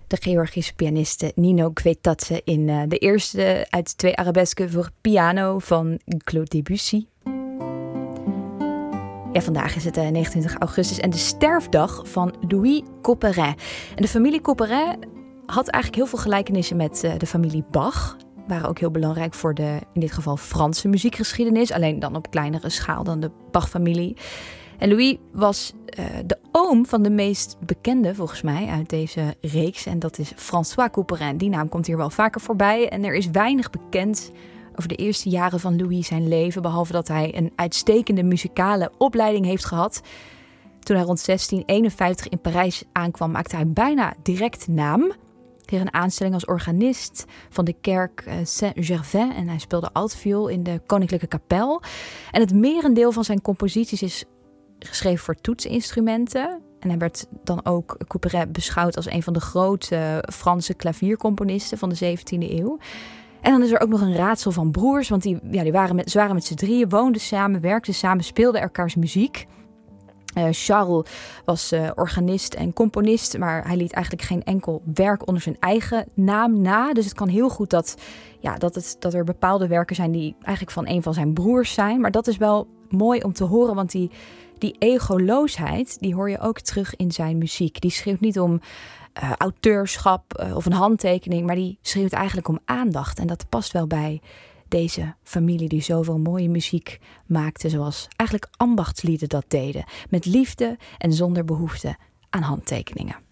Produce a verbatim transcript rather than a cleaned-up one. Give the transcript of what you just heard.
De Georgische pianiste Nino Kvetatse in uh, de eerste uit twee arabesken voor piano van Claude Debussy. Ja, vandaag is het uh, negenentwintig augustus en de sterfdag van Louis Couperin. En de familie Couperin had eigenlijk heel veel gelijkenissen met uh, de familie Bach. Waren ook heel belangrijk voor de, in dit geval, Franse muziekgeschiedenis. Alleen dan op kleinere schaal dan de Bach-familie. En Louis was uh, de oom van de meest bekende, volgens mij, uit deze reeks. En dat is François Couperin. Die naam komt hier wel vaker voorbij. En er is weinig bekend over de eerste jaren van Louis zijn leven. Behalve dat hij een uitstekende muzikale opleiding heeft gehad. Toen hij rond zestien eenenvijftig in Parijs aankwam, maakte hij bijna direct naam. Hij kreeg een aanstelling als organist van de kerk Saint-Gervais. En hij speelde altviool in de Koninklijke Kapel. En het merendeel van zijn composities is geschreven voor toetsinstrumenten. En hij werd dan ook, Couperin, beschouwd als een van de grote Franse klaviercomponisten van de zeventiende eeuw. En dan is er ook nog een raadsel van broers, want die, ja, die waren met, ze waren met z'n drieën, woonden samen, werkten samen, speelden elkaars muziek. Uh, Charles was uh, organist en componist, maar hij liet eigenlijk geen enkel werk onder zijn eigen naam na. Dus het kan heel goed dat, ja, dat, het, dat er bepaalde werken zijn die eigenlijk van een van zijn broers zijn. Maar dat is wel mooi om te horen, want die, die egoloosheid, die hoor je ook terug in zijn muziek. Die schreeuwt niet om uh, auteurschap uh, of een handtekening, maar die schreeuwt eigenlijk om aandacht. En dat past wel bij deze familie die zoveel mooie muziek maakte, zoals eigenlijk ambachtslieden dat deden. Met liefde en zonder behoefte aan handtekeningen.